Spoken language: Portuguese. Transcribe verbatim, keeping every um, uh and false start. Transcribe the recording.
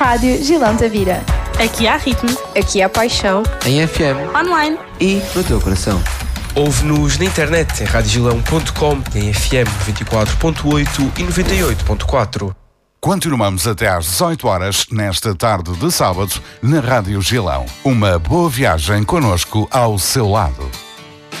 Rádio Gilão Tavira. Aqui há ritmo. Aqui há paixão. Em F M. Online. E no teu coração. Ouve-nos na internet em rádio gilão ponto com, em F M noventa e quatro ponto oito e noventa e oito ponto quatro. Continuamos até às dezoito horas nesta tarde de sábado na Rádio Gilão. Uma boa viagem connosco ao seu lado.